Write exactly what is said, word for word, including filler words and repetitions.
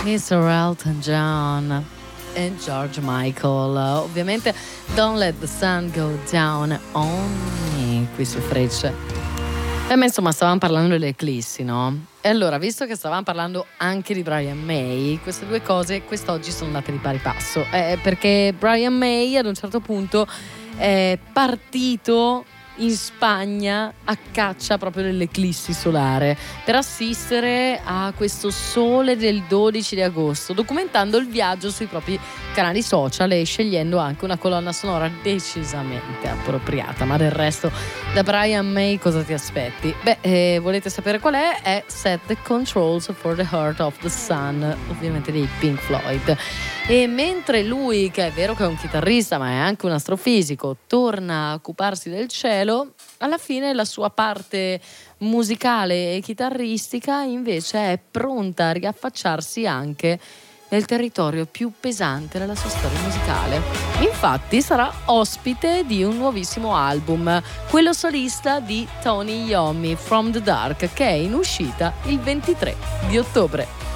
mister Elton John e George Michael. Ovviamente Don't Let the Sun Go Down on Me qui su Frecce. E ma insomma stavamo parlando delle eclissi, no? E allora, visto che stavamo parlando anche di Brian May, queste due cose quest'oggi sono andate di pari passo, eh, perché Brian May ad un certo punto è partito in Spagna a caccia proprio dell'eclissi solare per assistere a questo sole del dodici di agosto, documentando il viaggio sui propri canali social e scegliendo anche una colonna sonora decisamente appropriata. Ma del resto, da Brian May cosa ti aspetti? Beh, eh, volete sapere qual è? È Set the Controls for the Heart of the Sun, ovviamente dei Pink Floyd. E mentre lui, che è vero che è un chitarrista ma è anche un astrofisico, torna a occuparsi del cielo, alla fine la sua parte musicale e chitarristica invece è pronta a riaffacciarsi anche nel territorio più pesante della sua storia musicale. Infatti sarà ospite di un nuovissimo album, quello solista di Tony Iommi, From the Dark, che è in uscita il ventitré di ottobre.